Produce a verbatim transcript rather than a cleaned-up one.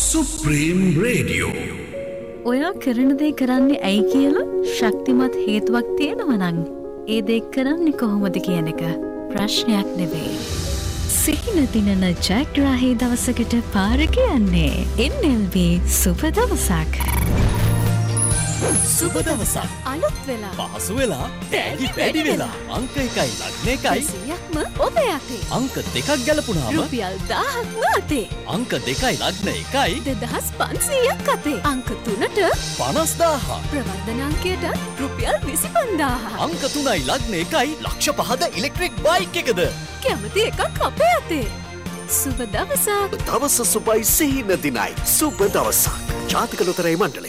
Supreme radio. ඔයා කරන දේ කරන්නේ ඇයි කියලා ශක්තිමත් හේතුවක් තියෙනවා නම් ඒ දේ කරන්නේ කොහොමද කියන එක ප්‍රශ්නයක් නෙවෙයි. සිහින දිනන ජයග්‍රාහී දවසකට පාර කියන්නේ එන් එල් බී සුබ දවසක්. සුබ දවසක් අලුත් වෙලා පහසු වෙලා තෑගි වැඩි වෙලා අංක එකයි ලග්න එකයි සියයක්ම ඔබේ අතේ අංක දෙකක් ගැලපුණාම රුපියල් දාහක්ම අතේ අංක දෙකයි ලග්න එකයි දෙදහස් පන්සීයක් අතේ අංක තුනට පනස් දාහ ප්‍රවර්ධන අංකයට රුපියල් විසි පන්දාහ අංක තුනයි ලග්න එකයි ලක්ෂ පහද ඉලෙක්ට්‍රික් බයික් එකද කැමති එකක් අපේ අතේ. සුබ දවසක්. දවස සුබයි සිහින දිනයි සුබ දවසක්. ජාතික ලොතරැයි මණ්ඩලය.